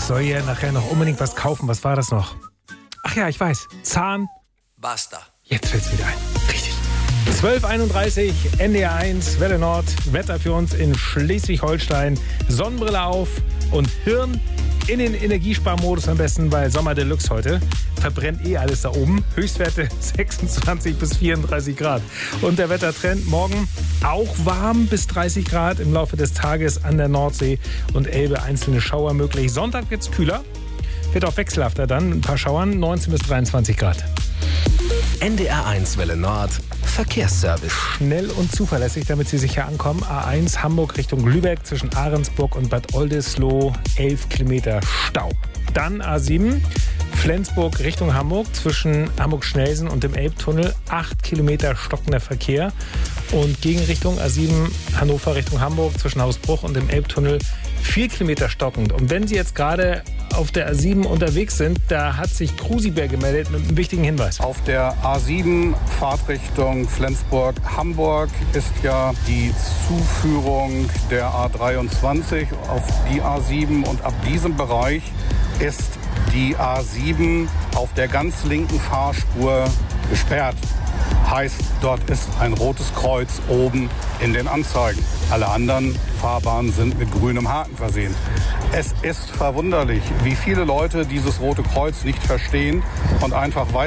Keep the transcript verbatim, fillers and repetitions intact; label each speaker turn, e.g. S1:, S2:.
S1: soll ja nachher noch unbedingt was kaufen. Was war das noch? Ach ja, ich weiß. Zahn.
S2: Basta.
S1: Jetzt fällt's wieder ein. Richtig. zwölf Uhr einunddreißig, N D R eins, Welle Nord. Wetter für uns in Schleswig-Holstein. Sonnenbrille auf und Hirn in den Energiesparmodus am besten, weil Sommer Deluxe heute. Verbrennt eh alles da oben. Höchstwerte sechsundzwanzig bis vierunddreißig Grad. Und der Wettertrend morgen auch warm bis dreißig Grad im Laufe des Tages an der Nordsee und Elbe einzelne Schauer möglich. Sonntag wird's kühler. Wird auch wechselhafter dann. Ein paar Schauern, neunzehn bis dreiundzwanzig Grad.
S3: N D R eins Welle Nord Verkehrsservice.
S1: Schnell und zuverlässig, damit Sie sicher ankommen. A eins Hamburg Richtung Lübeck zwischen Ahrensburg und Bad Oldesloe, elf Kilometer Stau. Dann A sieben Flensburg Richtung Hamburg zwischen Hamburg-Schnelsen und dem Elbtunnel, acht Kilometer stockender Verkehr. Und Gegenrichtung A sieben Hannover Richtung Hamburg zwischen Hausbruch und dem Elbtunnel, vier Kilometer stockend. Und wenn Sie jetzt gerade auf der A sieben unterwegs sind, da hat sich Krusibär gemeldet mit einem wichtigen Hinweis.
S4: Auf der A sieben Fahrtrichtung Flensburg-Hamburg ist ja die Zuführung der A dreiundzwanzig auf die A sieben und ab diesem Bereich ist die A sieben auf der ganz linken Fahrspur gesperrt. Heißt, dort ist ein rotes Kreuz oben in den Anzeigen. Alle anderen Fahrbahnen sind mit grünem Haken versehen. Es ist verwunderlich, wie viele Leute dieses rote Kreuz nicht verstehen und einfach weiter